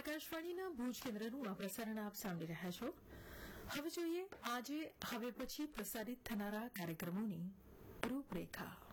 આકાશવાણીના ભુજ કેન્દ્રનું આ પ્રસારણ આપ સાંભળી રહ્યા છો. હવે જોઈએ આજે હવે પછી પ્રસારિત થનારા કાર્યક્રમોની રૂપરેખા.